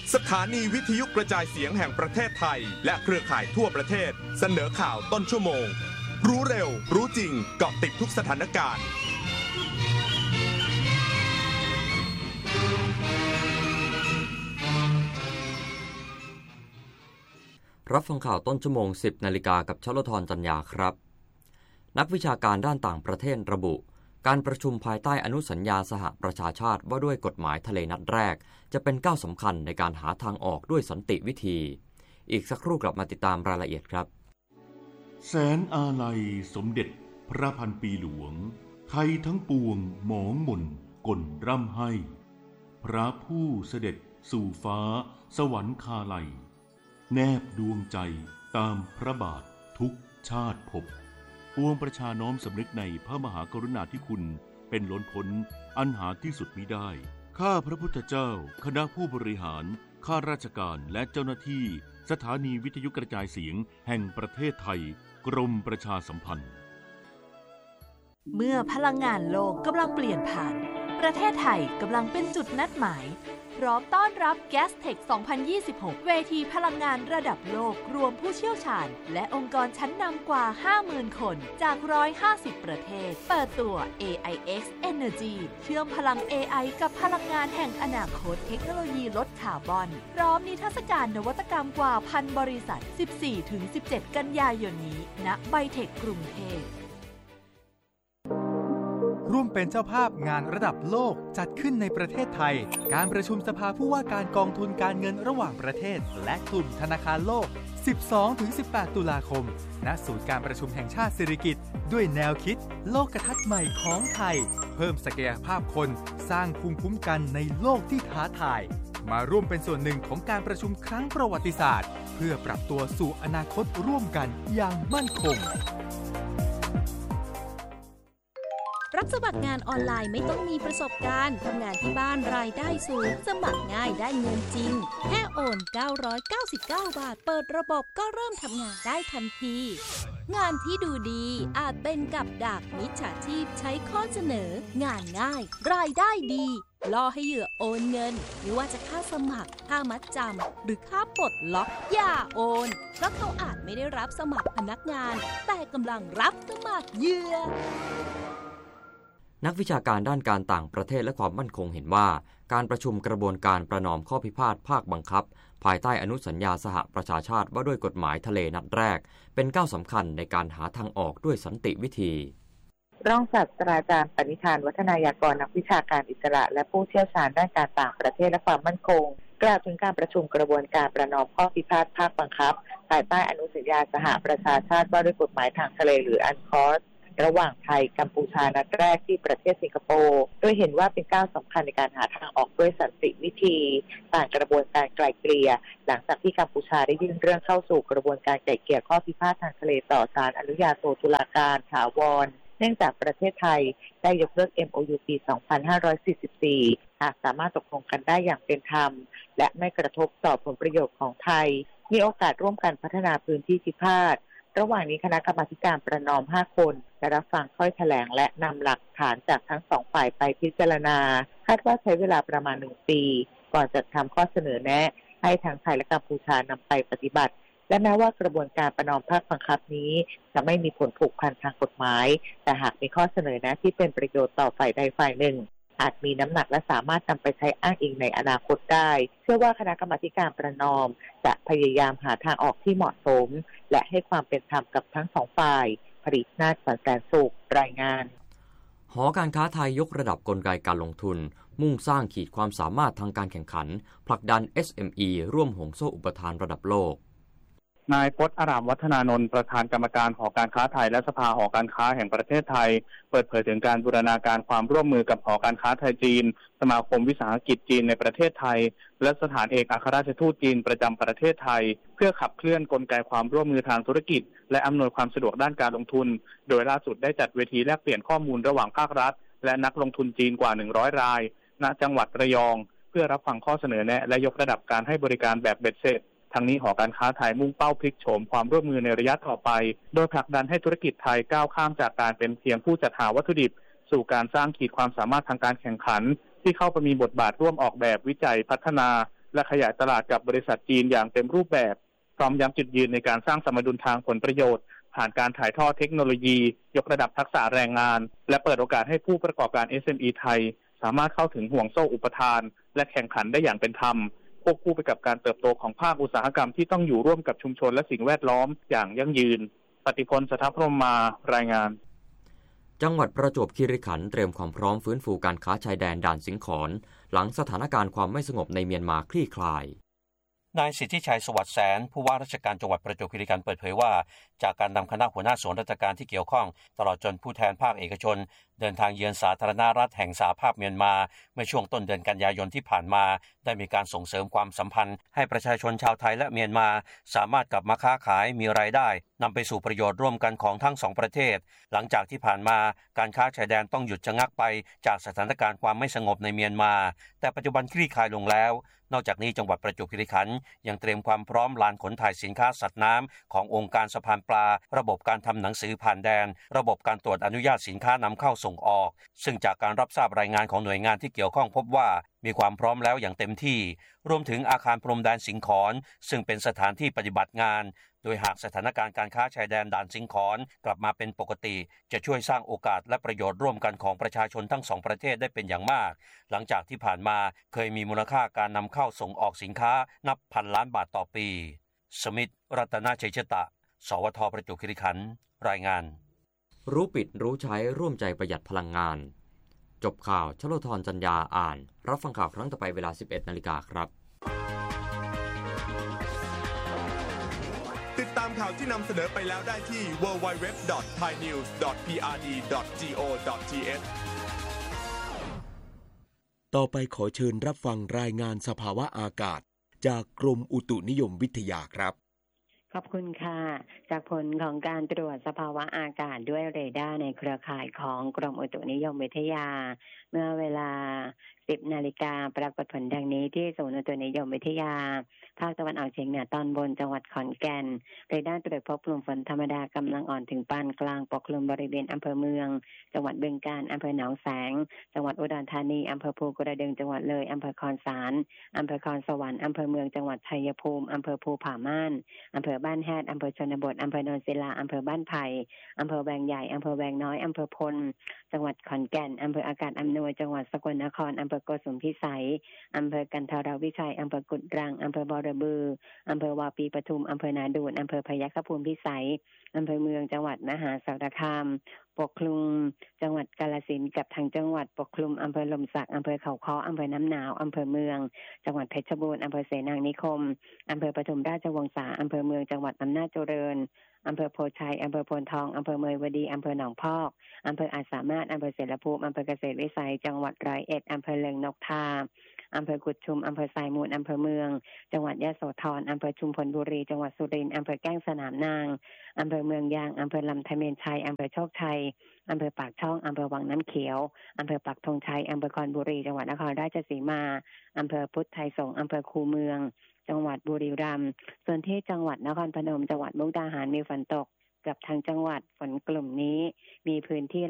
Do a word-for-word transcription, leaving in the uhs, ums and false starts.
สถานีวิทยุกระจายเสียงแห่งประเทศไทยและเครือข่ายทั่วประเทศเสนอข่าวต้นชั่วโมงรู้เร็วรู้จริงเกาะติดทุกสถานการณ์รับฟังข่าวต้นชั่วโมง สิบนาฬิกากับชลธรจัญญาครับนักวิชาการด้านต่างประเทศระบุการประชุมภายใต้อนุสัญญาสหประชาชาติว่าด้วยกฎหมายทะเลนัดแรกจะเป็นก้าวสำคัญในการหาทางออกด้วยสันติวิธีอีกสักครู่กลับมาติดตามรายละเอียดครับแสนอาลัยสมเด็จพระพันปีหลวงไทยทั้งปวงหมองหม่นก่นร่ำให้พระผู้เสด็จสู่ฟ้าสวรรคาลัยแนบดวงใจตามพระบาททุกชาติภพปวงประชาน้อมสำนึกในพระมหากรุณาธิคุณเป็นล้นพ้นอันหาที่สุดมิได้ข้าพระพุทธเจ้าคณะผู้บริหารข้าราชการและเจ้าหน้าที่สถานีวิทยุกระจายเสียงแห่งประเทศไทยกรมประชาสัมพันธ์เมื่อพลังงานโลกกำลังเปลี่ยนผ่านประเทศไทยกำลังเป็นจุดนัดหมายพร้อมต้อนรับ Gastech สองพันยี่สิบหก เวทีพลังงานระดับโลกรวมผู้เชี่ยวชาญและองค์กรชั้นนำกว่า ห้าหมื่น คนจากหนึ่งร้อยห้าสิบประเทศเปิดตัว เอ ไอ เอ็กซ์ Energy เชื่อมพลัง เอ ไอ กับพลังงานแห่งอนาคตเทคโนโลยีลดคาร์บอนพร้อมนิทรรศการนวัตกรรมกว่าพันบริษัท สิบสี่ถึงสิบเจ็ด กันยายนนี้ณไบเทคกรุงเทพร่วมเป็นเจ้าภาพงานระดับโลกจัดขึ้นในประเทศไทยการประชุมสภาผู้ว่าการกองทุนการเงินระหว่างประเทศและกลุ่มธนาคารโลก สิบสองถึงสิบแปด ตุลาคมณศูนย์การประชุมแห่งชาติสิริกิติ์ด้วยแนวคิดโลกทัศน์ใหม่ของไทยเพิ่มศักยภาพคนสร้างภูมิคุ้มกันในโลกที่ท้าทายมาร่วมเป็นส่วนหนึ่งของการประชุมครั้งประวัติศาสตร์เพื่อปรับตัวสู่อนาคตร่วมกันอย่างมั่นคงรับสมัครงานออนไลน์ไม่ต้องมีประสบการณ์ทำงานที่บ้านรายได้สูงสมัครง่ายได้เงินจริงแค่โอนเก้าร้อยเก้าสิบเก้าบาทเปิดระบบก็เริ่มทำงานได้ทันทีงานที่ดูดีอาจเป็นกับดักมิจฉาชีพใช้ข้อเสนองานง่ายรายได้ดีล่อให้เหยื่อโอนเงินไม่ว่าจะค่าสมัครค่ามัดจำหรือค่าปลดล็อกอย่าโอนเพราะเขาอาจไม่ได้รับสมัครพนักงานแต่กำลังรับสมัครเหยื่อนักวิชาการด้านการต่างประเทศและความมั่นคงเห็นว่าการประชุมกระบวนการประนอมข้อพิพาทภาคบังคับภายใต้อนุสัญญาสหประชาชาติว่าด้วยกฎหมายทะเลนัดแรกเป็นก้าวสำคัญในการหาทางออกด้วยสันติวิธีรองศาสตราจารย์ปณิธานวัฒนายากรนักวิชาการอิสระและผู้เชี่ยวชาญด้านการต่างประเทศและความมั่นคงกล่าวถึงการประชุมกระบวนการประนอมข้อพิพาทภาคบังคับภายใต้อนุสัญญาสหประชาชาติว่าด้วยกฎหมายทางทะเลหรืออันคอสระหว่างไทยกัมพูชานัดแรกที่ประเทศสิงคโปร์โดยเห็นว่าเป็นก้าวสำคัญในการหาทางออกด้วยสันติวิธีผ่านกระบวนการไกล่เกลี่ยหลังจากที่กัมพูชาได้ยื่นเรื่องเข้าสู่กระบวนการไกล่เกลี่ยข้อพิพาททางทะเลต่อศาลอนุญาโตตุลาการถาวรเนื่องจากประเทศไทยได้ยกเลิก เอ็ม โอ ยู ปี สองพันห้าร้อยสี่สิบสี่ หากสามารถตกลงกันได้อย่างเป็นธรรมและไม่กระทบต่อผลประโยชน์ของไทยมีโอกาสร่วมกันพัฒนาพื้นที่พิพาทระหว่างนี้คณะกรรมาการประนอมห้าคนจะรับฟังถ้อยแถลงและนำหลักฐานจากทั้งสองฝ่ายไปพิจารณาคาดว่าใช้เวลาประมาณหนึ่งปีก่อนจะทำข้อเสนอแนะให้ทั้งไทยและกัมพูชานำไปปฏิบัติและแม้ว่ากระบวนการประนอมภาคบังคับนี้จะไม่มีผลผูกพันทางกฎหมายแต่หากมีข้อเสนอแนะที่เป็นประโยชน์ต่อฝ่ายใดฝ่ายหนึ่งอาจมีน้ำหนักและสามารถนำไปใช้อ้างอิงในอนาคตได้เชื่อว่าคณะกรรมาการประนอมจะพยายามหาทางออกที่เหมาะสมและให้ความเป็นธรรมกับทั้งสองฝ่ายผลิตนาฏสันแสนสุขรายงานหอการค้าไทยยกระดับกลไกการลงทุนมุ่งสร้างขีดความสามารถทางการแข่งขันผลักดัน เอส เอ็ม อี ร่วมห่วงโซ่อุปทานระดับโลกนายพจน์อารามวัฒนานนท์ประธานกรรมการหอการค้าไทยและสภาหอการค้าแห่งประเทศไทยเปิดเผยถึงการบูรณาการความร่วมมือกับหอการค้าไทยจีนสมาคมวิสาหกิจจีนในประเทศไทยและสถานเอกอัครราชทูตจีนประจำประเทศไทยเพื่อขับเคลื่อนกลไกความร่วมมือทางธุรกิจและอำนวยความสะดวกด้านการลงทุนโดยล่าสุดได้จัดเวทีแลกเปลี่ยนข้อมูลระหว่างภาครัฐและนักลงทุนจีนกว่าหนึ่งร้อยรายณจังหวัดระยองเพื่อรับฟังข้อเสนอแนะและยกระดับการให้บริการแบบเบ็ดเสร็จทั้งนี้หอการค้าไทยมุ่งเป้าพลิกโฉมความร่วมมือในระยะต่อไปโดยผลักดันให้ธุรกิจไทยก้าวข้ามจากการเป็นเพียงผู้จัดหาวัตถุดิบสู่การสร้างขีดความสามารถทางการแข่งขันที่เข้าไปมีบทบาทร่วมออกแบบวิจัยพัฒนาและขยายตลาดกับบริษัทจีนอย่างเต็มรูปแบบพร้อมย้ำจุดยืนในการสร้างสมดุลทางผลประโยชน์ผ่านการถ่ายทอดเทคโนโลยียกระดับทักษะแรงงานและเปิดโอกาสให้ผู้ประกอบการ เอส เอ็ม อี ไทยสามารถเข้าถึงห่วงโซ่อุปทานและแข่งขันได้อย่างเป็นธรรมควบคู่ไปกับการเติบโตของภาคอุตสาหกรรมที่ต้องอยู่ร่วมกับชุมชนและสิ่งแวดล้อมอย่างยั่งยืนปฏิพล สถพรหมารายงานจังหวัดประจวบคีรีขันธ์เตรียมความพร้อมฟื้นฟูการค้าชายแดนด่านสิงขรหลังสถานการณ์ความไม่สงบในเมียนมาคลี่คลายนายสิทธิชัยสวัสดิ์แสนผู้ว่าราชการจังหวัดประจวบคีรีขันธ์เปิดเผยว่าจากการนำคณะหัวหน้าส่วนราชการที่เกี่ยวข้องตลอดจนผู้แทนภาคเอกชนเดินทางเยือนสาธารณรัฐแห่งสหภาพเมียนมาเมื่อช่วงต้นเดือนกันยายนที่ผ่านมาได้มีการส่งเสริมความสัมพันธ์ให้ประชาชนชาวไทยและเมียนมาสามารถกลับมาค้าขายมีรายได้นำไปสู่ประโยชน์ร่วมกันของทั้งสองประเทศหลังจากที่ผ่านมาการค้าชายแดนต้องหยุดชะงักไปจากสถานการณ์ความไม่สงบในเมียนมาแต่ปัจจุบันคลี่คลายลงแล้วนอกจากนี้จังหวัดประจวบคีรีขันธ์ยังเตรียมความพร้อมลานขนถ่ายสินค้าสัตว์น้ำขององค์การสะพานปลาระบบการทำหนังสือผ่านแดนระบบการตรวจอนุญาตสินค้านำเข้าส่งออกซึ่งจากการรับทราบรายงานของหน่วยงานที่เกี่ยวข้องพบว่ามีความพร้อมแล้วอย่างเต็มที่รวมถึงอาคารพรมแดนสิงขรซึ่งเป็นสถานที่ปฏิบัติงานโดยหากสถานการณ์การค้าชายแดนด่านสิงขรกลับมาเป็นปกติจะช่วยสร้างโอกาสและประโยชน์ร่วมกันของประชาชนทั้งสองประเทศได้เป็นอย่างมากหลังจากที่ผ่านมาเคยมีมูลค่าการนำเข้าส่งออกสินค้านับพันล้านบาทต่อปีสมิทธิ์รัตนชัยชตะสวทประจวบคีรีขันธ์รายงานรู้ปิดรู้ใช้ร่วมใจประหยัดพลังงานจบข่าวชโลธรจัญญาอ่านรับฟังข่าวครั้งต่อไปเวลา สิบเอ็ดนาฬิกา นครับติดตามข่าวที่นำเสนอไปแล้วได้ที่ ดับเบิลยู ดับเบิลยู ดับเบิลยู ดอท ไทยนิวส์ ดอท พี อาร์ ดี ดอท จี โอ ดอท ที เอชต่อไปขอเชิญรับฟังรายงานสภาวะอากาศจากกรมอุตุนิยมวิทยาครับขอบคุณค่ะจากผลของการตรวจสภาวะอากาศด้วยเรดาร์ในเครือข่ายของกรมอุตุนิยมวิทยาเมื่อเวลา สิบนาฬิกาปรากฏผลดังนี้ที่ศูนย์อุตุนิยมวิทยาภาคตะวันออกเฉียงเหนือตอนบนจังหวัดขอนแก่นเรดาร์ตรวจพบกลุ่มฝนธรรมดากำลังอ่อนถึงปานกลางปกคลุมบริเวณอำเภอเมืองจังหวัดบึงกาฬอำเภอหนองแสงจังหวัดอุดรธานีอำเภอภูกระดึงจังหวัดเลยอำเภอคอนสารอำเภอคอนสวรรค์อำเภอเมืองจังหวัดชัยภูมิอำเภอภูผาม่านอำเภอบ้านแฮดอำเภอชนบทอำเภอโนนศิลาอำเภอบ้านไผ่อำเภอแวงใหญ่อำเภอแวงน้อยอำเภอพลจังหวัดขอนแก่นอำเภออากาศอำนวยจังหวัดสกลนครอำเภอโกสุมพิสัยอำเภอกันทรวิชัยอำเภอกุดรังอำเภอบอระบืออำเภอวาปีปทุมอำเภอนาดูนอำเภอพยัคฆภูมิพิสัยอำเภอเมืองจังหวัดมหาสารคามปกคลุมจังหวัดกาฬสินธุ์กับทางจังหวัดปกคลุมอำเภอลมสักอำเภอเขาค้ออำเภอน้ำหนาวอำเภอเมืองจังหวัดเพชรบูรณ์อำเภอเสนางนิคมอำเภอปทุมราชวงศาอำเภอเมืองจังหวัดอำนาจเจริญอำเภอโพชัยอำเภอโพนทองอำเภอเมยวดีอำเภอหนองพอกอำเภออาจสามารถอำเภอเสรภูมิอำเภอเกษตรวิสัยจังหวัดร้อยเอ็ดอำเภอเลิงนกทาอำเภอกุดชุมอำเภอสายมูลอำเภอเมืองจังหวัดยะโสธรอำเภอชุมพลบุรีจังหวัดสุรินทร์อำเภอแก้งสนามนางอำเภอเมืองยางอำเภอลำทะเมนชัยอำเภอโชคชัยอำเภอปากช่องอำเภอวังน้ำเขียวอำเภอปักธงชัยอำเภอคอนบุรีจังหวัดนครราชสีมาอำเภอพุทธไทยสงฆ์อำเภอคูเมืองจังหวัดบุรีรัมย์ส่วนที่จังหวัดนครพนมจังหวัดมุกดาหารมีฝนตกกับทางจังหวัดฝนกลุ่มนี้มีพื้นที่